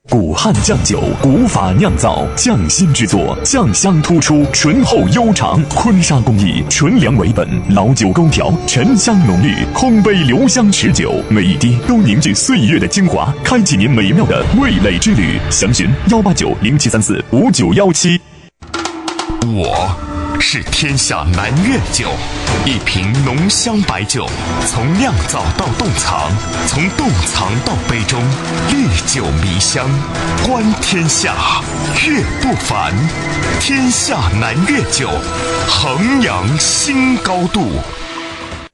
古汉酱酒，古法酿造，匠心制作，酱香突出，醇厚悠长。坤沙工艺，纯粮为本，老酒勾调，沉香浓郁，烘焙留香持久，每一滴都凝聚岁月的精华，开启您美妙的味蕾之旅。详询18907345917。 我是天下南粤酒，一瓶浓香白酒，从酿造到冻藏，从冻藏到杯中，历久弥香。观天下，乐不凡。天下南粤酒，衡阳新高度。